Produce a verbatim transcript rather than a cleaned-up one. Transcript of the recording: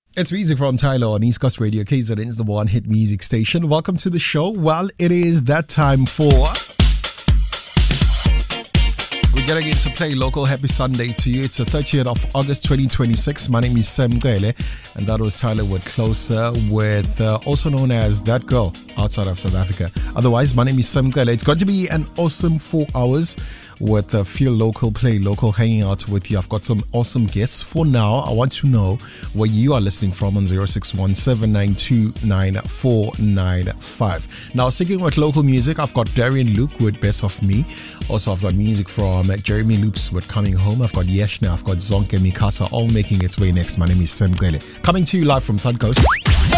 It's music from Tyler on East Coast Radio. K Z N is the one hit music station. Welcome to the show. Well, it is that time for... We're getting into play local. Happy Sunday to you. It's the thirtieth of August twenty twenty-six. My name is Sam Gele, and that was Tyler with Closer, with uh, also known as That Girl outside of South Africa. Otherwise, my name is Sam Gele. It's going to be an awesome four hours with a Feel Local, Play Local, hanging out with you. I've got some awesome guests. For now, I want to know where you are listening from on zero six one seven nine two nine four nine five. Now, sticking with local music, I've got Darian Luke with Best of Me. Also, I've got music from Jeremy Loops with Coming Home. I've got Yeshna, I've got Zonke Mikasa, all making its way next. My name is Sam Gele. Coming to you live from Suncoast.